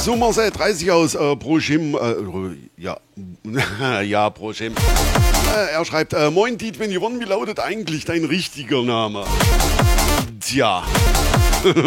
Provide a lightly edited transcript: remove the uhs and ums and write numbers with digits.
So, Marcel, 30 aus Proschim. Ja, ja, Proschim. Er schreibt, moin Dietwin Yvonne, wie lautet eigentlich dein richtiger Name? Tja.